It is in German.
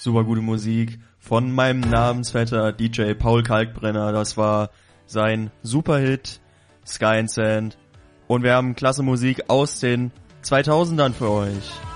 super gute Musik von meinem Namensvetter DJ Paul Kalkbrenner. Das war sein Superhit Sky and Sand. Und wir haben klasse Musik aus den 2000ern für euch.